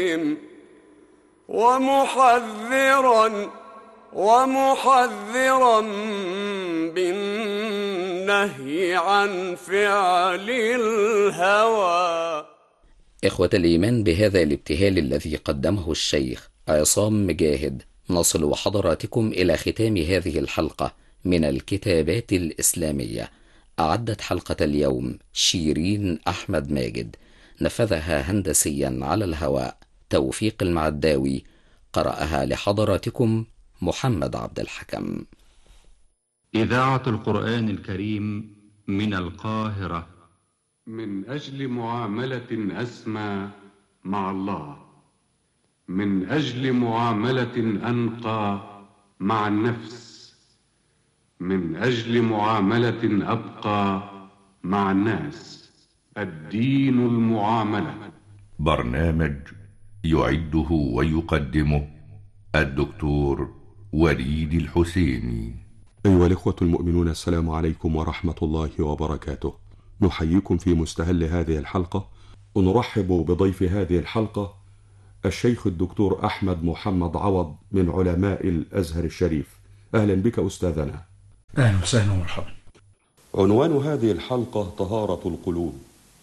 ومحذرا بالنهي عن فعل الهوى. إخوة الإيمان، بهذا الابتهال الذي قدمه الشيخ عصام مجاهد نصل حضراتكم إلى ختام هذه الحلقة من الكتابات الإسلامية. أعدت حلقة اليوم شيرين أحمد ماجد، نفذها هندسيا على الهواء توفيق المعداوي، قرأها لحضراتكم محمد عبد الحكم. إذاعة القرآن الكريم من القاهرة. من أجل معاملة أسمى مع الله، من أجل معاملة أنقى مع النفس، من أجل معاملة أبقى مع الناس، الدين المعاملة. برنامج يعده ويقدمه الدكتور وليد الحسيني. أيها الإخوة المؤمنون، السلام عليكم ورحمة الله وبركاته. نحييكم في مستهل هذه الحلقة، ونرحب بضيف هذه الحلقة الشيخ الدكتور أحمد محمد عوض من علماء الأزهر الشريف. أهلا بك أستاذنا. أهلا وسهلا ومرحبا. عنوان هذه الحلقة طهارة القلوب.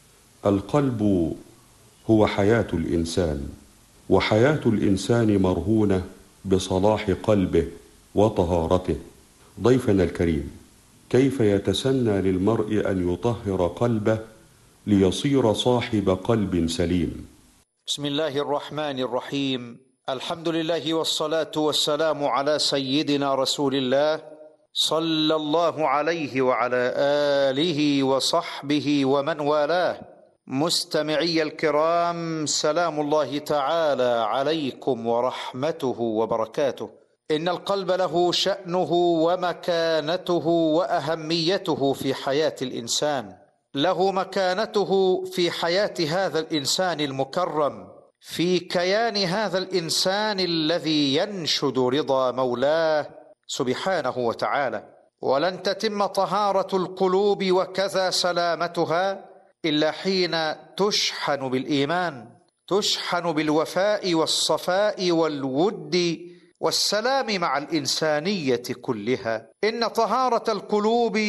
القلب هو حياة الإنسان، وحياة الإنسان مرهونة بصلاح قلبه وطهارته. ضيفنا الكريم، كيف يتسنى للمرء أن يطهر قلبه ليصير صاحب قلب سليم؟ بسم الله الرحمن الرحيم. الحمد لله والصلاة والسلام على سيدنا رسول الله صلى الله عليه وعلى آله وصحبه ومن والاه. مستمعي الكرام، سلام الله تعالى عليكم ورحمته وبركاته. إن القلب له شأنه ومكانته وأهميته في حياة الإنسان، له مكانته في حياة هذا الإنسان المكرم، في كيان هذا الإنسان الذي ينشد رضا مولاه سبحانه وتعالى. ولن تتم طهارة القلوب وكذا سلامتها إلا حين تشحن بالإيمان، تشحن بالوفاء والصفاء والود والسلام مع الإنسانية كلها. إن طهارة القلوب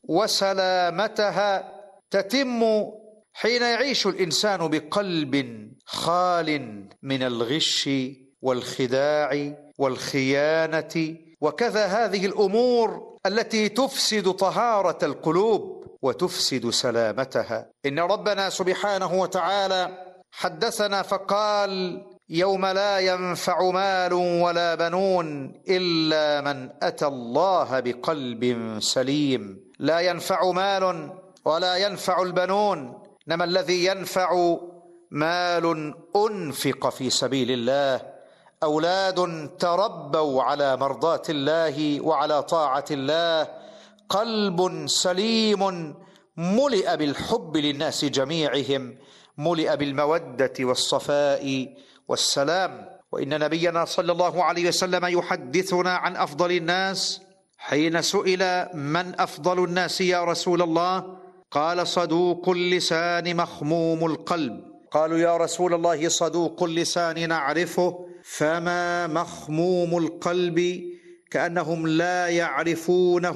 وسلامتها تتم حين يعيش الإنسان بقلب خال من الغش والخداع والخيانة وكذا هذه الأمور التي تفسد طهارة القلوب وتفسد سلامتها. إن ربنا سبحانه وتعالى حدثنا فقال: يوم لا ينفع مال ولا بنون إلا من أتى الله بقلب سليم. لا ينفع مال ولا ينفع البنون، إنما الذي ينفع مال أنفق في سبيل الله، أولاد تربوا على مرضاة الله وعلى طاعة الله، قلب سليم ملئ بالحب للناس جميعهم، ملئ بالمودة والصفاء والسلام. وإن نبينا صلى الله عليه وسلم يحدثنا عن أفضل الناس حين سئل: من أفضل الناس يا رسول الله؟ قال: صدوق اللسان مخموم القلب. قالوا: يا رسول الله، صدوق اللسان نعرفه، فما مخموم القلب؟ كأنهم لا يعرفونه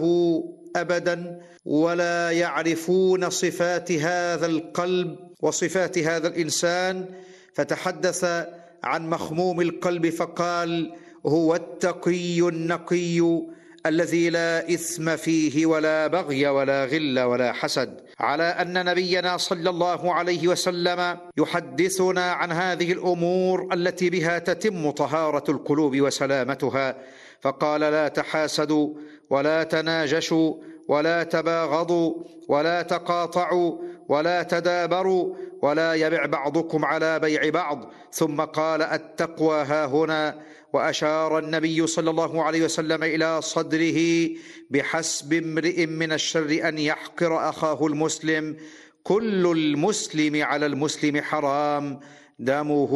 أبدا ولا يعرفون صفات هذا القلب وصفات هذا الإنسان. فتحدث عن مخموم القلب فقال: هو التقي النقي الذي لا إثم فيه ولا بغي ولا غل ولا حسد. على أن نبينا صلى الله عليه وسلم يحدثنا عن هذه الأمور التي بها تتم طهارة القلوب وسلامتها، فقال: لا تحاسدوا ولا تناجشوا ولا تباغضوا ولا تقاطعوا ولا تدابروا ولا يبع بعضكم على بيع بعض. ثم قال: التقوى هاهنا. وأشار النبي صلى الله عليه وسلم إلى صدره: بحسب امرئ من الشر أن يحقر أخاه المسلم، كل المسلم على المسلم حرام، دمه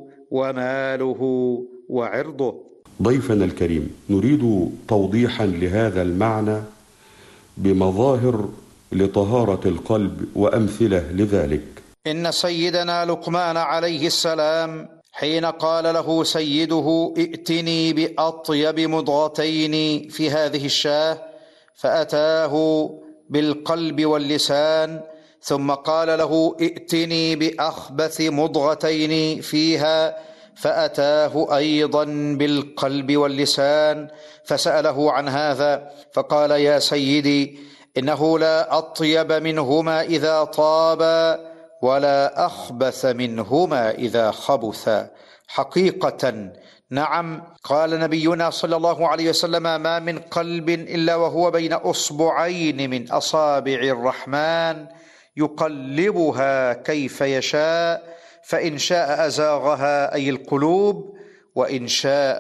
وماله وعرضه. ضيفنا الكريم، نريد توضيحا لهذا المعنى بمظاهر لطهارة القلب وأمثلة لذلك. إن سيدنا لقمان عليه السلام حين قال له سيده: ائتني بأطيب مضغتين في هذه الشاة، فأتاه بالقلب واللسان، ثم قال له: ائتني بأخبث مضغتين فيها، فأتاه أيضا بالقلب واللسان، فسأله عن هذا فقال: يا سيدي، إنه لا أطيب منهما إذا طابا، ولا أخبث منهما إذا خبثا. حقيقة نعم، قال نبينا صلى الله عليه وسلم: ما من قلب إلا وهو بين أصبعين من أصابع الرحمن يقلبها كيف يشاء، فإن شاء أزاغها، أي القلوب، وإن شاء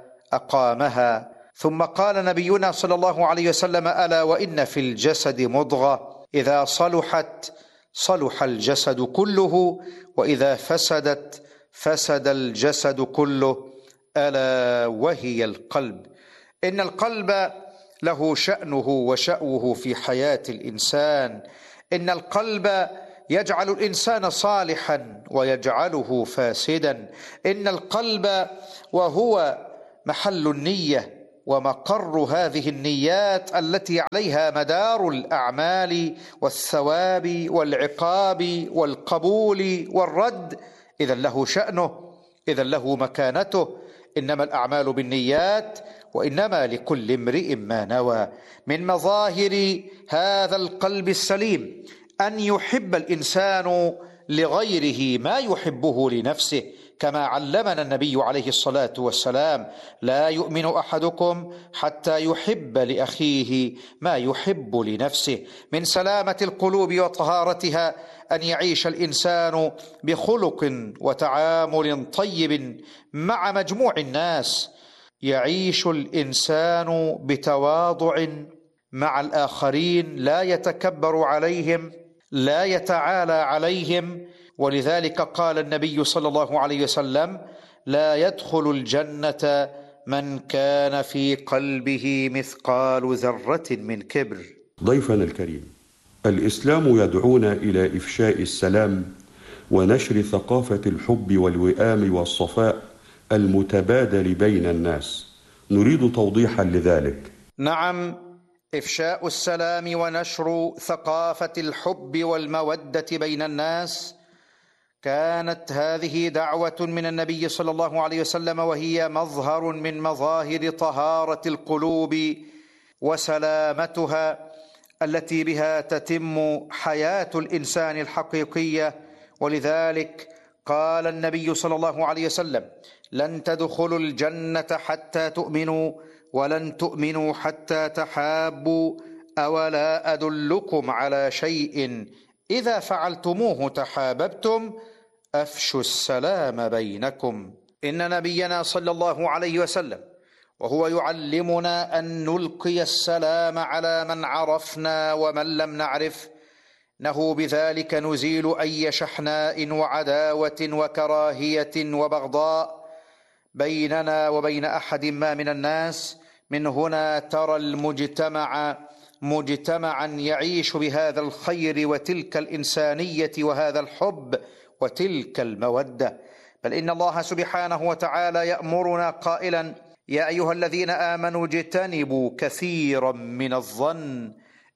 أقامها. ثم قال نبينا صلى الله عليه وسلم: ألا وإن في الجسد مضغة إذا صلحت صلح الجسد كله، وإذا فسدت فسد الجسد كله، ألا وهي القلب. إن القلب له شأنه وشأوه في حياة الإنسان. إن القلب يجعل الإنسان صالحا ويجعله فاسدا. إن القلب وهو محل النية ومقر هذه النيات التي عليها مدار الأعمال والثواب والعقاب والقبول والرد، إذا له شأنه، إذا له مكانته. إنما الأعمال بالنيات، وإنما لكل امرئ ما نوى. من مظاهر هذا القلب السليم أن يحب الإنسان لغيره ما يحبه لنفسه، كما علمنا النبي عليه الصلاة والسلام: لا يؤمن أحدكم حتى يحب لأخيه ما يحب لنفسه. من سلامة القلوب وطهارتها أن يعيش الإنسان بخلق وتعامل طيب مع مجموع الناس. يعيش الإنسان بتواضع مع الآخرين، لا يتكبر عليهم، لا يتعالى عليهم. ولذلك قال النبي صلى الله عليه وسلم: لا يدخل الجنة من كان في قلبه مثقال ذرة من كبر. ضيفنا الكريم، الإسلام يدعونا إلى إفشاء السلام ونشر ثقافة الحب والوئام والصفاء المتبادل بين الناس. نريد توضيحا لذلك. نعم، إفشاء السلام ونشر ثقافة الحب والمودة بين الناس كانت هذه دعوة من النبي صلى الله عليه وسلم، وهي مظهر من مظاهر طهارة القلوب وسلامتها التي بها تتم حياة الإنسان الحقيقية. ولذلك قال النبي صلى الله عليه وسلم: لن تدخلوا الجنة حتى تؤمنوا، ولن تؤمنوا حتى تحابوا، أولا أدلكم على شيء إذا فعلتموه تحاببتم، أفشوا السلام بينكم. إن نبينا صلى الله عليه وسلم وهو يعلمنا أن نلقي السلام على من عرفنا ومن لم نعرف، إنه بذلك نزيل أي شحناء وعداوة وكراهية وبغضاء بيننا وبين أحد ما من الناس. من هنا ترى المجتمع مجتمعا يعيش بهذا الخير وتلك الإنسانية وهذا الحب وتلك المودة. بل إن الله سبحانه وتعالى يأمرنا قائلا: يا أيها الذين آمنوا اجتنبوا كثيرا من الظن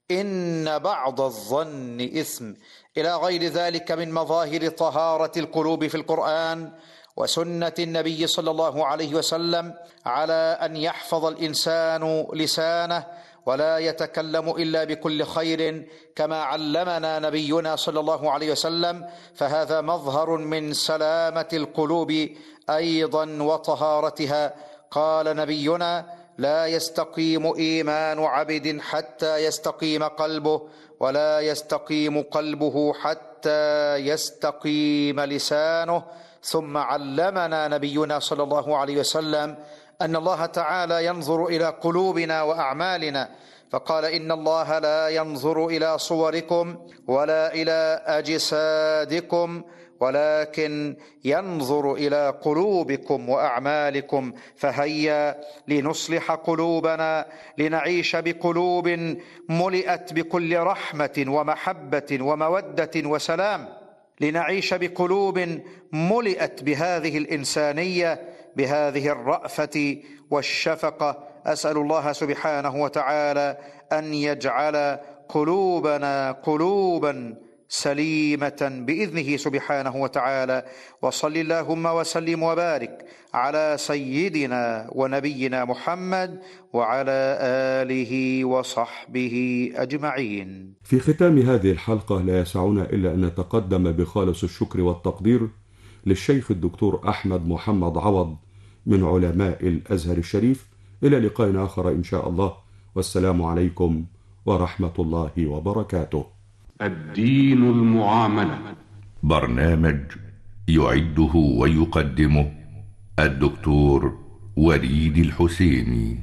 إن بعض الظن إثم، إلى غير ذلك من مظاهر طهارة القلوب في القرآن وسنة النبي صلى الله عليه وسلم، على أن يحفظ الإنسان لسانه ولا يتكلم إلا بكل خير كما علمنا نبينا صلى الله عليه وسلم، فهذا مظهر من سلامة القلوب أيضا وطهارتها. قال نبينا: لا يستقيم إيمان عبد حتى يستقيم قلبه، ولا يستقيم قلبه حتى يستقيم لسانه. ثم علمنا نبينا صلى الله عليه وسلم أن الله تعالى ينظر إلى قلوبنا وأعمالنا، فقال: إن الله لا ينظر إلى صوركم ولا إلى أجسادكم، ولكن ينظر إلى قلوبكم وأعمالكم. فهيا لنصلح قلوبنا، لنعيش بقلوب ملئت بكل رحمة ومحبة ومودة وسلام. لنعيش بقلوب ملئت بهذه الإنسانية، بهذه الرأفة والشفقة. أسأل الله سبحانه وتعالى أن يجعل قلوبنا قلوبا سليمة بإذنه سبحانه وتعالى. وصل اللهم وسلم وبارك على سيدنا ونبينا محمد وعلى آله وصحبه أجمعين. في ختام هذه الحلقة لا يسعنا إلا أن نتقدم بخالص الشكر والتقدير للشيخ الدكتور أحمد محمد عوض من علماء الأزهر الشريف. إلى لقاء آخر إن شاء الله، والسلام عليكم ورحمة الله وبركاته. الدين المعاملة، برنامج يعده ويقدمه الدكتور وليد الحسيني.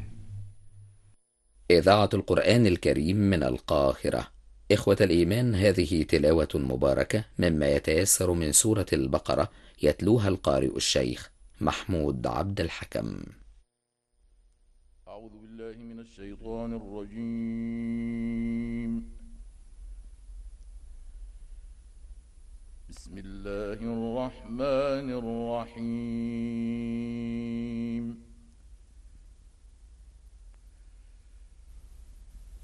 إذاعة القرآن الكريم من القاهرة. إخوة الإيمان، هذه تلاوة مباركة مما يتيسر من سورة البقرة، يتلوها القارئ الشيخ محمود عبد الحكم. أعوذ بالله من الشيطان الرجيم. بسم الله الرحمن الرحيم.